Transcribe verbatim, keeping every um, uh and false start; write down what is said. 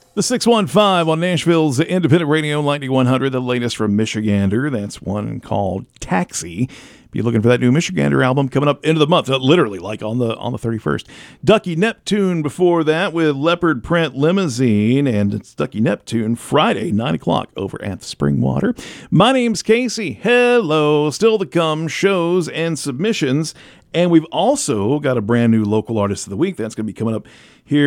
The six one five on Nashville's Independent Radio ninety-one hundred, the latest from Michigander. That's one called Taxi. If you're looking for that new Michigander album coming up into the month, uh, literally like on the on the thirty-first. Ducky Neptune before that with Leopard Print Limousine, and it's Ducky Neptune Friday, nine o'clock over at the Springwater. My name's Casey. Hello. Still to come, shows and submissions. And we've also got a brand new local artist of the week that's going to be coming up here